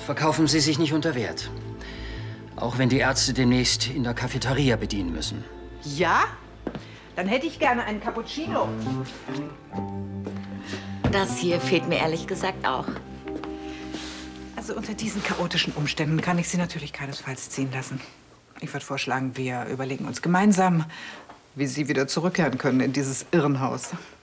verkaufen Sie sich nicht unter Wert. Auch wenn die Ärzte demnächst in der Cafeteria bedienen müssen. Ja? Dann hätte ich gerne einen Cappuccino. Das hier fehlt mir ehrlich gesagt auch. Also unter diesen chaotischen Umständen kann ich Sie natürlich keinesfalls ziehen lassen. Ich würde vorschlagen, wir überlegen uns gemeinsam, wie Sie wieder zurückkehren können in dieses Irrenhaus.